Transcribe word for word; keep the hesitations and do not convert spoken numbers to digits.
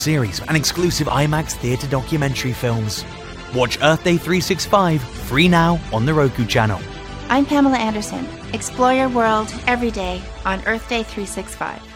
series and exclusive IMAX theatre documentary films. Watch Earth Day three sixty-five free now on the Roku channel. I'm Pamela Anderson. Explore your world every day on Earth Day three sixty-five.